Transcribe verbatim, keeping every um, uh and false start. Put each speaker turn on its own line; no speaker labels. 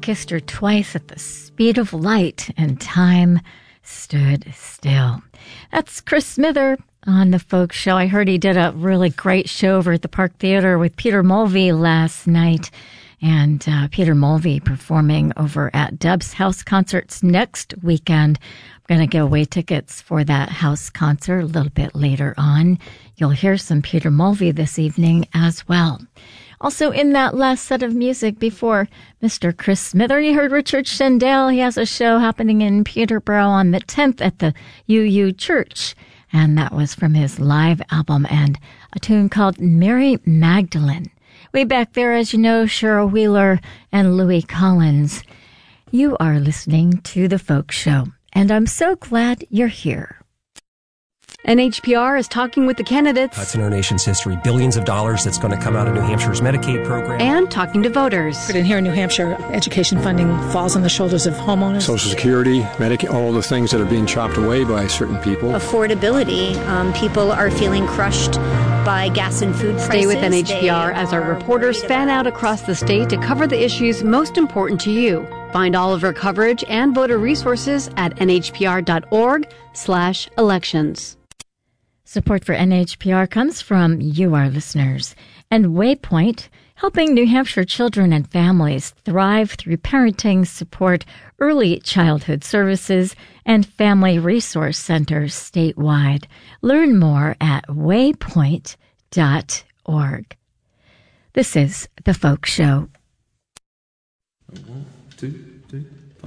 kissed her twice at the speed of light, and time stood still. That's Chris Smither on The Folk Show. I heard he did a really great show over at the Park Theater with Peter Mulvey last night. And uh, Peter Mulvey performing over at Deb's House Concerts next weekend. I'm going to give away tickets for that house concert a little bit later on. You'll hear some Peter Mulvey this evening as well. Also in that last set of music before Mister Chris Smither, you heard Richard Shendell. He has a show happening in Peterborough on the tenth at the U U Church. And that was from his live album and a tune called Mary Magdalene. Way back there, as you know, Cheryl Wheeler and Louis Collins. You are listening to The Folk Show, and I'm so glad you're here.
N H P R is talking with the candidates.
That's in our nation's history. Billions of dollars that's going to come out of New Hampshire's Medicaid program.
And talking to voters.
But in here in New Hampshire, education funding falls on the shoulders of homeowners.
Social Security, Medicaid, all the things that are being chopped away by certain people.
Affordability. Um, people are feeling crushed by gas and food prices.
Stay with N H P R as our reporters fan out across the state to cover the issues most important to you. Find all of our coverage and voter resources at nhpr.org slash elections.
Support for N H P R comes from you, our listeners, and Waypoint, helping New Hampshire children and families thrive through parenting support, early childhood services, and family resource centers statewide. Learn more at waypoint dot org. This is The Folk Show.
One, two, three.